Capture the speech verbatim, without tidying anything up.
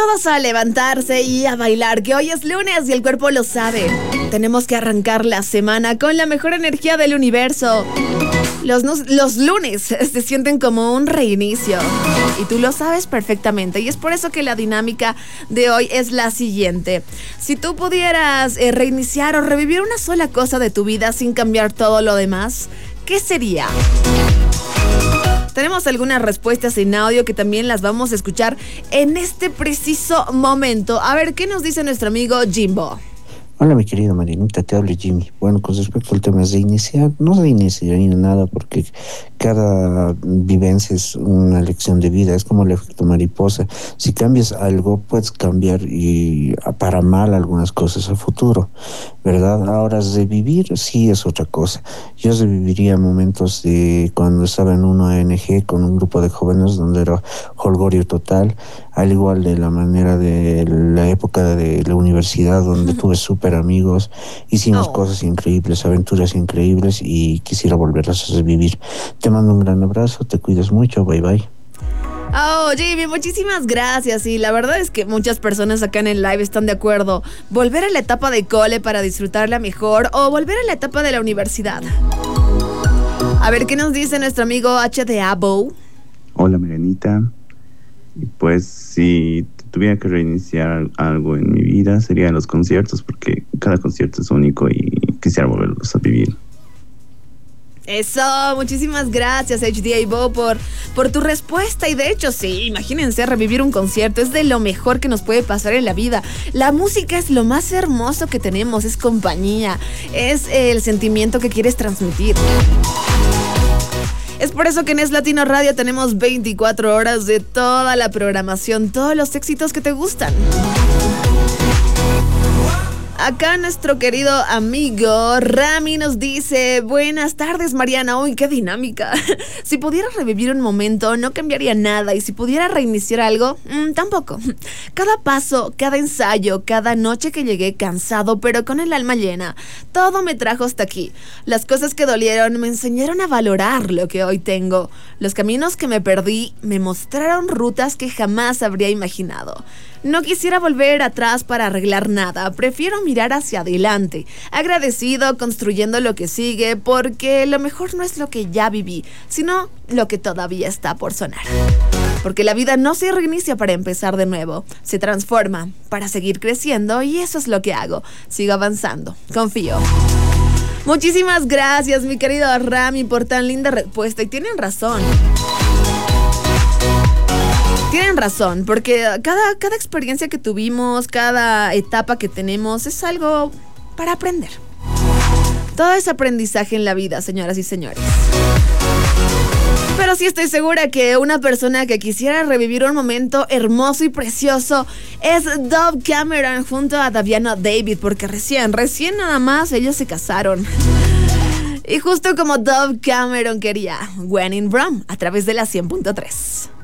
Todos a levantarse y a bailar, que hoy es lunes y el cuerpo lo sabe. Tenemos que arrancar la semana con la mejor energía del universo. Los, los lunes se sienten como un reinicio y tú lo sabes perfectamente, y es por eso que la dinámica de hoy es la siguiente. Si tú pudieras eh, reiniciar o revivir una sola cosa de tu vida sin cambiar todo lo demás, ¿qué sería? Tenemos algunas respuestas en audio que también las vamos a escuchar en este preciso momento. A ver, ¿qué nos dice nuestro amigo Jimbo? Hola, mi querida Marinita, te habla Jimmy. Bueno, con respecto al tema de iniciar, no se inicia ni nada porque cada vivencia es una lección de vida, es como el efecto mariposa. Si cambias algo, puedes cambiar y para mal algunas cosas a futuro, ¿verdad? Ahora, de vivir sí es otra cosa. Yo reviviría momentos de cuando estaba en una O N G con un grupo de jóvenes donde era holgorio total, al igual de la manera de la época de la universidad donde tuve súper amigos, hicimos oh. cosas increíbles, aventuras increíbles y quisiera volverlas a revivir. Te mando un gran abrazo, te cuidas mucho, bye bye. Oh, Jimmy, muchísimas gracias. Y la verdad es que muchas personas acá en el live están de acuerdo. Volver a la etapa de cole para disfrutarla mejor o volver a la etapa de la universidad. A ver, ¿qué nos dice nuestro amigo H D A Bow? Hola, Marianita. Pues si tuviera que reiniciar algo en mi vida serían los conciertos, porque cada concierto es único y quisiera volverlos a vivir. Eso, muchísimas gracias H D A Bo por, por tu respuesta. Y de hecho sí, imagínense, revivir un concierto es de lo mejor que nos puede pasar en la vida. La música es lo más hermoso que tenemos, es compañía, es el sentimiento que quieres transmitir. Es por eso que en Es Latino Radio tenemos veinticuatro horas de toda la programación, todos los éxitos que te gustan. Acá nuestro querido amigo Rami nos dice: buenas tardes, Mariana. Uy, qué dinámica. Si pudiera revivir un momento, no cambiaría nada. Y si pudiera reiniciar algo, mmm, tampoco. Cada paso, cada ensayo, cada noche que llegué cansado, pero con el alma llena, todo me trajo hasta aquí. Las cosas que dolieron me enseñaron a valorar lo que hoy tengo. Los caminos que me perdí me mostraron rutas que jamás habría imaginado. No quisiera volver atrás para arreglar nada, prefiero mirar hacia adelante, agradecido, construyendo lo que sigue, porque lo mejor no es lo que ya viví, sino lo que todavía está por sonar. Porque la vida no se reinicia para empezar de nuevo, se transforma para seguir creciendo, y eso es lo que hago, sigo avanzando, confío. Muchísimas gracias, mi querido Rami, por tan linda respuesta, y tienen razón. Tienen razón, porque cada, cada experiencia que tuvimos, cada etapa que tenemos es algo para aprender. Todo es aprendizaje en la vida, señoras y señores. Pero sí estoy segura que una persona que quisiera revivir un momento hermoso y precioso es Dove Cameron junto a Daviana David, porque recién, recién nada más ellos se casaron. Y justo como Dove Cameron quería, When in Rome, a través de la cien punto tres.